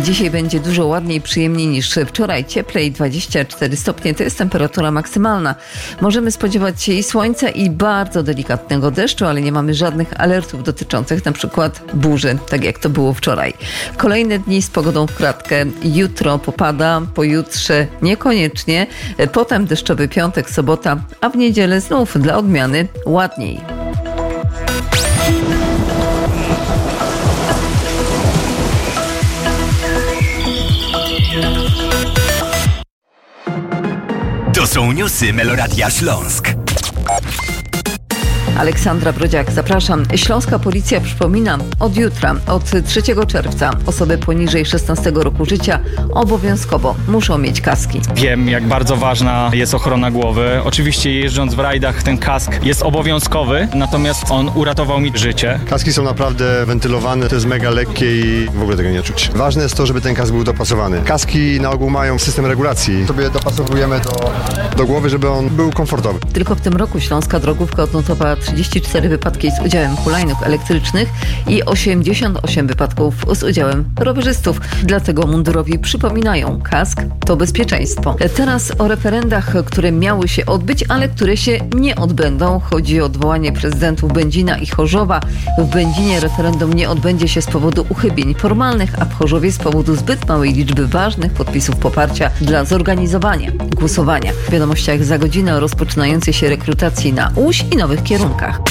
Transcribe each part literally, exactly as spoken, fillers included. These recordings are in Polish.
Dzisiaj będzie dużo ładniej, przyjemniej niż wczoraj. Cieplej, dwadzieścia cztery stopnie to jest temperatura maksymalna. Możemy spodziewać się i słońca, i bardzo delikatnego deszczu, ale nie mamy żadnych alertów dotyczących na przykład burzy, tak jak to było wczoraj. Kolejne dni z pogodą w kratkę. Jutro popada, pojutrze niekoniecznie, potem deszczowy piątek, sobota, a w niedzielę znów dla odmiany ładniej. To są newsy Meloradia Śląsk. Aleksandra Brodziak, zapraszam. Śląska Policja przypomina, od jutra, od trzeciego czerwca osoby poniżej szesnastego roku życia obowiązkowo muszą mieć kaski. Wiem, jak bardzo ważna jest ochrona głowy. Oczywiście jeżdżąc w rajdach ten kask jest obowiązkowy, natomiast on uratował mi życie. Kaski są naprawdę wentylowane, to jest mega lekkie i w ogóle tego nie czuć. Ważne jest to, żeby ten kask był dopasowany. Kaski na ogół mają system regulacji. Sobie dopasowujemy do, do głowy, żeby on był komfortowy. Tylko w tym roku śląska drogówka odnotowała trzydzieści cztery wypadki z udziałem hulajnóg elektrycznych i osiemdziesiąt osiem wypadków z udziałem rowerzystów. Dlatego mundurowi przypominają, kask to bezpieczeństwo. Teraz o referendach, które miały się odbyć, ale które się nie odbędą. Chodzi o odwołanie prezydentów Będzina i Chorzowa. W Będzinie referendum nie odbędzie się z powodu uchybień formalnych, a w Chorzowie z powodu zbyt małej liczby ważnych podpisów poparcia dla zorganizowania głosowania. W wiadomościach za godzinę o rozpoczynającej się rekrutacji na Łódź i nowych kierunkach.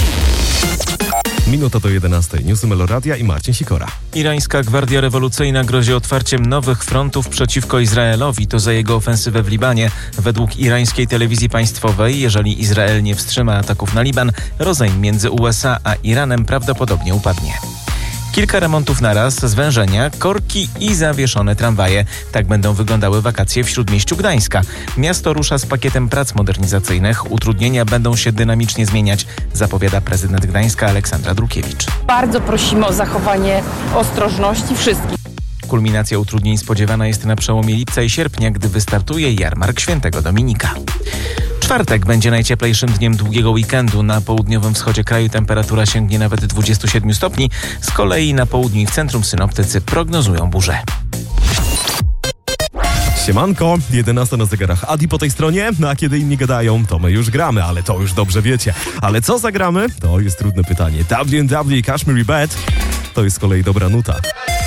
Minuta do jedenastej. Newsy Meloradia i Marcin Sikora. Irańska Gwardia Rewolucyjna grozi otwarciem nowych frontów przeciwko Izraelowi. To za jego ofensywę w Libanie. Według irańskiej telewizji państwowej, jeżeli Izrael nie wstrzyma ataków na Liban, rozejm między U S A a Iranem prawdopodobnie upadnie. Kilka remontów naraz, zwężenia, korki i zawieszone tramwaje. Tak będą wyglądały wakacje w Śródmieściu Gdańska. Miasto rusza z pakietem prac modernizacyjnych. Utrudnienia będą się dynamicznie zmieniać, zapowiada prezydent Gdańska Aleksandra Drukiewicz. Bardzo prosimy o zachowanie ostrożności wszystkich. Kulminacja utrudnień spodziewana jest na przełomie lipca i sierpnia, gdy wystartuje jarmark Świętego Dominika. Czwartek będzie najcieplejszym dniem długiego weekendu. Na południowym wschodzie kraju temperatura sięgnie nawet dwudziestu siedmiu stopni. Z kolei na południu i w centrum synoptycy prognozują burzę. Siemanko, jedenasta na zegarach. Adi po tej stronie, no a kiedy inni gadają, to my już gramy, ale to już dobrze wiecie. Ale co zagramy? To jest trudne pytanie. W and W Kashmiri Bad to jest z kolei dobra nuta.